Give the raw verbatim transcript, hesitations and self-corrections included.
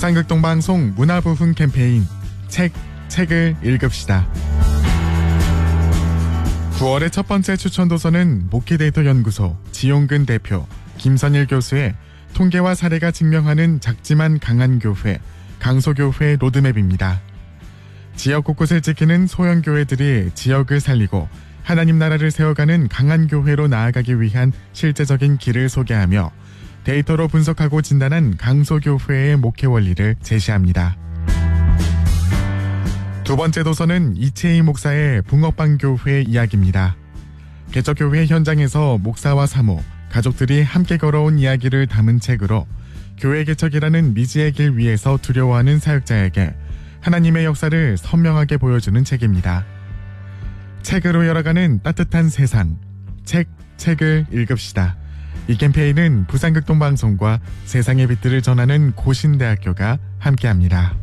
부산극동방송 문화부흥 캠페인 책, 책을 읽읍시다. 구월의 첫 번째 추천 도서는 모키데이터 연구소 지용근 대표, 김선일 교수의 통계와 사례가 증명하는 작지만 강한 교회, 강소교회 로드맵입니다. 지역 곳곳을 지키는 소형교회들이 지역을 살리고 하나님 나라를 세워가는 강한 교회로 나아가기 위한 실제적인 길을 소개하며 데이터로 분석하고 진단한 강소교회의 목회 원리를 제시합니다. 두 번째 도서는 이채희 목사의 붕어빵교회 이야기입니다. 개척교회 현장에서 목사와 사모, 가족들이 함께 걸어온 이야기를 담은 책으로 교회 개척이라는 미지의 길 위에서 두려워하는 사역자에게 하나님의 역사를 선명하게 보여주는 책입니다. 책으로 열어가는 따뜻한 세상, 책, 책을 읽읍시다. 이 캠페인은 부산극동방송과 세상의 빛들을 전하는 고신대학교가 함께합니다.